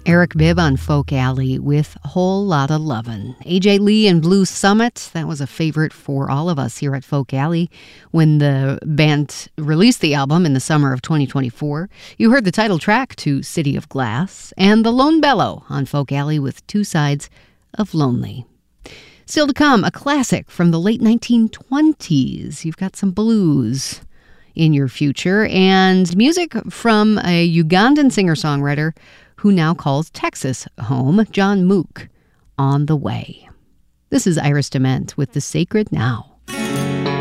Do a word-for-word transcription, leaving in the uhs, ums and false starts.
Eric Bibb on Folk Alley with Whole Lotta Lovin'. A J Lee and Blue Summit, that was a favorite for all of us here at Folk Alley when the band released the album in the summer of twenty twenty-four. You heard the title track to City of Glass and The Lone Bellow on Folk Alley with Two Sides of Lonely. Still to come, a classic from the late nineteen twenties. You've got some blues in your future and music from a Ugandan singer-songwriter who now calls Texas home, John Mook, on the way. This is Iris Dement with The Sacred Now.